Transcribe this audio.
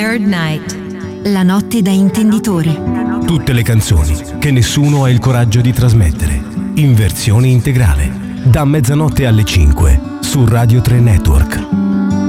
Nerd Night. La notte da intenditore. Tutte le canzoni che nessuno ha il coraggio di trasmettere, in versione integrale, da mezzanotte alle 5 su Radio 3 Network.